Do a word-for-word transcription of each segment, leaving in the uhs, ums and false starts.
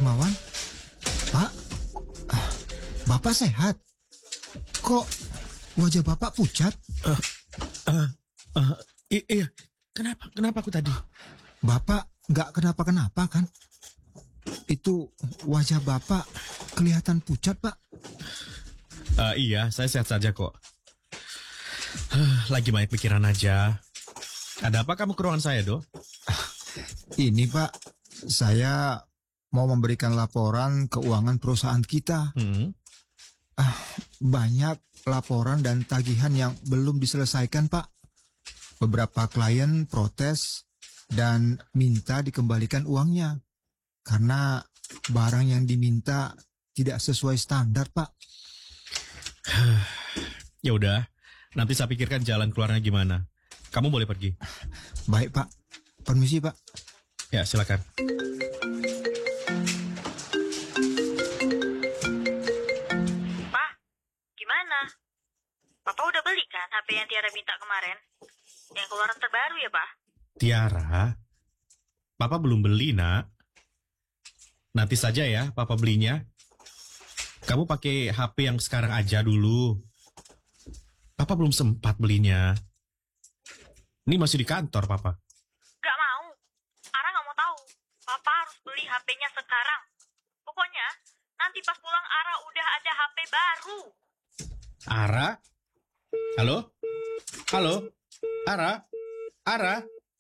Darmawan? Pak, ah, Bapak sehat? Kok wajah Bapak pucat? Uh, uh, uh, iya, kenapa? Kenapa aku tadi? Bapak nggak kenapa-kenapa kan? Itu wajah Bapak kelihatan pucat, Pak. Uh, iya, saya sehat saja kok. Uh, lagi banyak pikiran aja. Ada apa kamu ke ruangan saya, Do? Ini, Pak, saya mau memberikan laporan keuangan perusahaan kita. Hmm. Ah, banyak laporan dan tagihan yang belum diselesaikan, Pak. Beberapa klien protes dan minta dikembalikan uangnya karena barang yang diminta tidak sesuai standar, Pak. Ya udah, nanti saya pikirkan jalan keluarnya gimana. Kamu boleh pergi. Baik, Pak. Permisi, Pak. Ya, silakan. Pak, gimana? Papa udah beli kan H P yang Tiara minta kemarin? Yang keluaran terbaru ya, Pak? Tiara? Papa belum beli, Nak. Nanti saja ya, Papa belinya. Kamu pakai H P yang sekarang aja dulu. Papa belum sempat belinya. Ini masih di kantor, Papa. Gak mau. Ara gak mau tahu. Papa harus beli H P-nya sekarang. Pokoknya, nanti pas pulang Ara udah ada H P baru. Ara? Halo? Halo? Ara? Ara?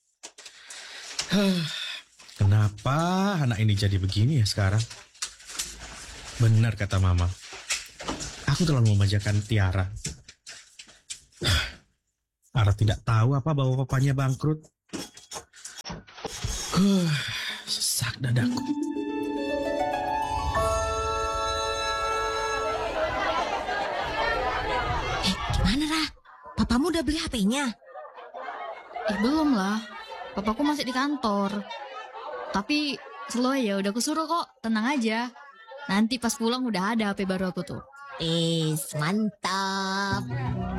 Huh, kenapa anak ini jadi begini ya sekarang? Benar kata Mama. Aku terlalu memanjakan Tiara. Ara tidak tahu apa bahwa papanya bangkrut. Huh, sesak dadaku. Eh, gimana, Ra? Papamu udah beli H P-nya? Eh, belum lah. Papaku masih di kantor. Tapi slow ya, udah kusuruh kok. Tenang aja. Nanti pas pulang udah ada H P baru aku tuh. Eh, mantap.